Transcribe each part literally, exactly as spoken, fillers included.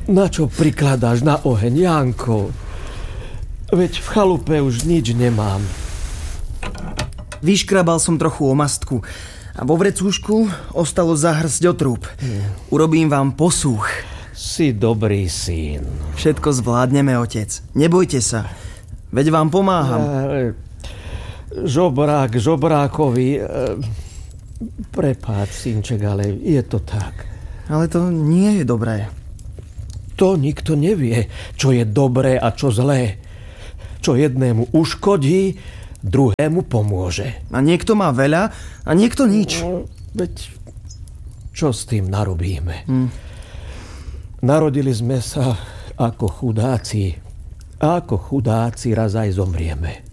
Na čo prikladáš na oheň, Janko? Veď v chalupe už nič nemám. Vyškrabal som trochu omastku a vo vrecúšku ostalo zahrsť otrúb. Urobím vám posúch. Si dobrý syn. Všetko zvládneme, otec. Nebojte sa. Veď vám pomáham. Žobrák žobrákovi. Prepáč, synček, ale je to tak. Ale to nie je dobré. To nikto nevie, čo je dobré a čo zlé. Čo jednému uškodí, druhému pomôže. A niekto má veľa a niekto nič. No, veď čo s tým narobíme? Hm. Narodili sme sa ako chudáci a ako chudáci raz aj zomrieme.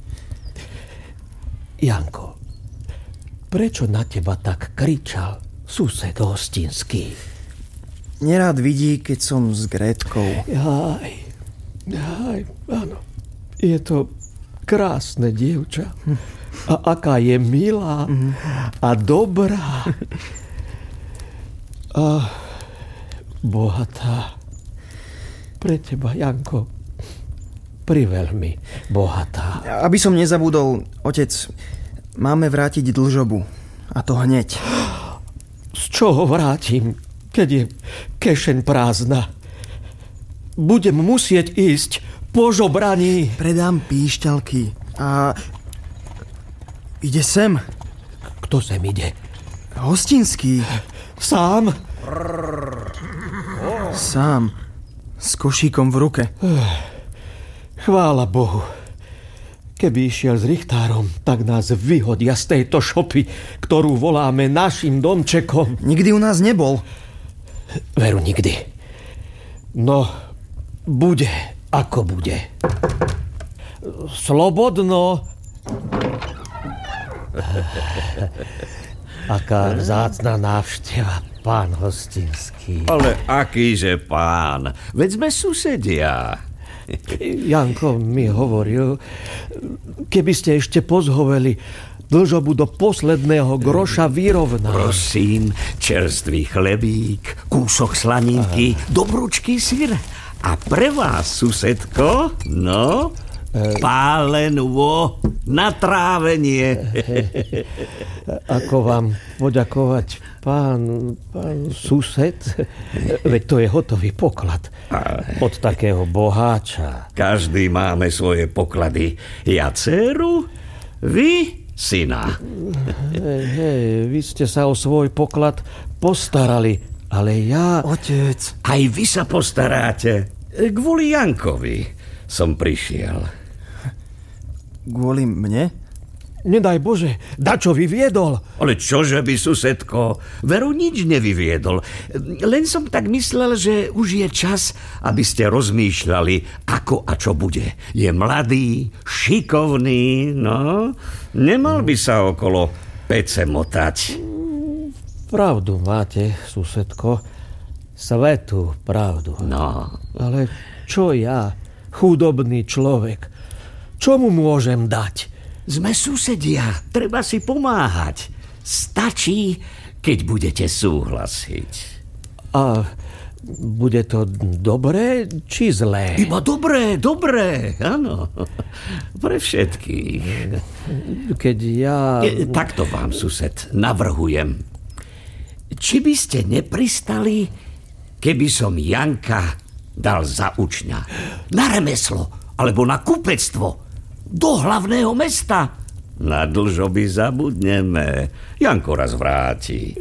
Janko, prečo na teba tak kričal sused hostinský? Nerád vidí, keď som s Grétkou. Jaj, jaj, áno. Je to krásne dievča. A aká je milá a dobrá. A bohatá. Pre teba, Janko, priveľmi bohatá. Aby som nezabudol, otec, máme vrátiť dlžobu. A to hneď. Z čoho vrátim, keď je kešeň prázdna? Budem musieť ísť po žobraní. Predám píšťalky a ide sem. Kto sem ide? Hostinský. Sám? Sám. S košíkom v ruke. Chvála Bohu. Keby išiel s richtárom, tak nás vyhodia z tejto šopy, ktorú voláme našim domčekom. Nikdy u nás nebol. Veru, nikdy. No, bude, ako bude. Slobodno. Aká vzácna návšteva, pán hostinský. Ale akýže pán? Veď sme susedia. Janko mi hovoril, keby ste ešte pozhoveli, dlžobu do posledného groša vyrovná. Prosím, čerstvý chlebík, kúsok slaninky, dobrúčký syr. A pre vás, susedko, no, pálenvo na trávenie. Ako vám poďakovať, pán, pán sused? Veď to je hotový poklad od takého boháča. Každý máme svoje poklady. Ja dceru, vy syna. Hej, hej, vy ste sa o svoj poklad postarali, ale ja... Otec. Aj vy sa postaráte. Kvôli Jankovi som prišiel. Kvôli mne? Nedaj Bože, dačo vyviedol. Ale čože by, susedko? Veru nič nevyviedol. Len som tak myslel, že už je čas, aby ste rozmýšľali, ako a čo bude. Je mladý, šikovný, no. Nemal by sa okolo pece motať. Pravdu máte, susedko. Svetú pravdu. No. Ale čo ja, chudobný človek, čo mu môžem dať? Sme susedia, treba si pomáhať. Stačí, keď budete súhlasiť. A bude to dobré, či zlé? Iba dobré, dobré, áno. Pre všetkých. Keď ja... E, takto vám, sused, navrhujem. Či by ste nepristali, keby som Janka dal za učňa? Na remeslo, alebo na kupectvo. Do hlavného mesta. Na dlžoby zabudneme. Janko raz vráti.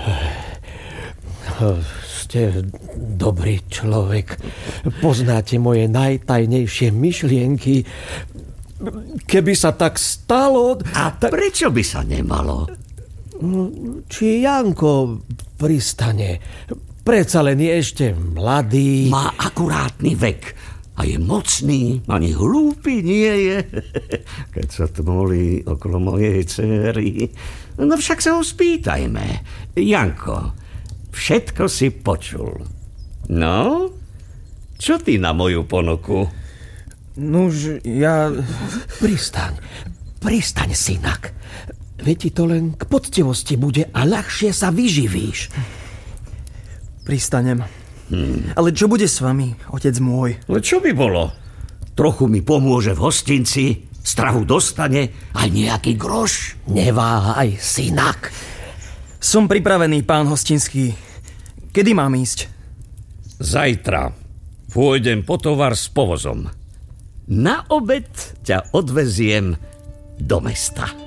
Ste dobrý človek. Poznáte moje najtajnejšie myšlienky. Keby sa tak stalo... A tak... prečo by sa nemalo? Či Janko pristane. Predsa len je ešte mladý. Má akurátny vek. A je mocný, ani hlúpy nie je. Keď sa tmolí okolo mojej dcery. No však sa ho spýtajme. Janko, všetko si počul. No? Čo ty na moju ponuku? Nuž, ja... Pristaň, pristaň, synak. Veď ti to len k poctivosti bude a ľahšie sa vyživíš. Pristanem. Hmm. Ale čo bude s vami, otec môj? Ale čo by bolo? Trochu mi pomôže v hostinci, stravu dostane aj nejaký groš. Neváhaj, synak. Som pripravený, pán hostinský. Kedy mám ísť? Zajtra pôjdem po tovar s povozom. Na obed ťa odveziem do mesta.